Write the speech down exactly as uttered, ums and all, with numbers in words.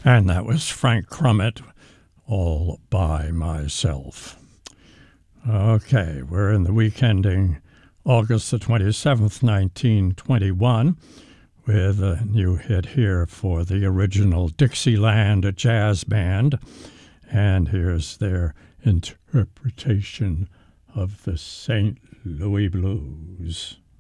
And that was Frank Crummett, All by Myself. Okay, we're in the week ending August the twenty-seventh, nineteen twenty-one, with a new hit here for the original Dixieland Jazz Band. And here's their interpretation of the Saint Louis Blues.